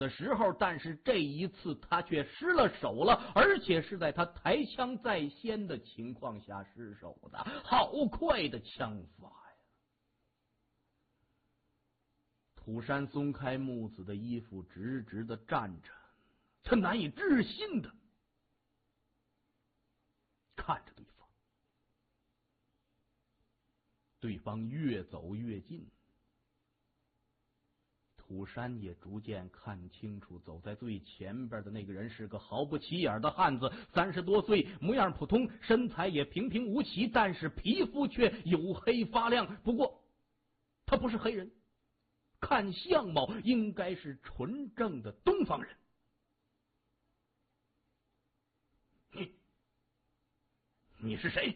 的时候，但是这一次他却失了手了，而且是在他抬枪在先的情况下失手的。好快的枪法呀！土山松开木子的衣服，直直的站着，他难以置信的看着对方。对方越走越近，土山也逐渐看清楚，走在最前边的那个人是个毫不起眼的汉子，30多岁，模样普通，身材也平平无奇，但是皮肤却黝黑发亮。不过他不是黑人，看相貌应该是纯正的东方人。你是谁？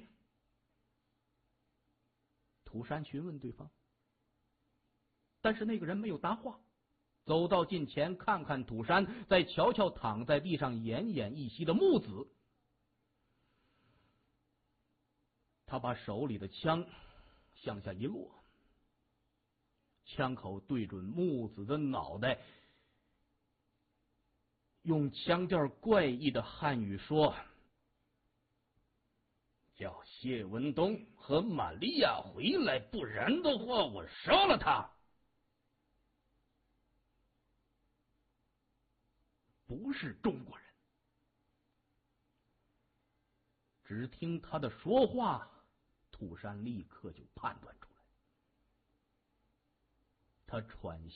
土山询问对方，但是那个人没有答话，走到近前，看看土山，再瞧瞧躺在地上奄奄一息的木子，他把手里的枪向下一落，枪口对准木子的脑袋，用腔调怪异的汉语说：叫谢文东和玛利亚回来，不然的话我杀了他。不是中国人。只听他的说话，土山立刻就判断出来，他喘息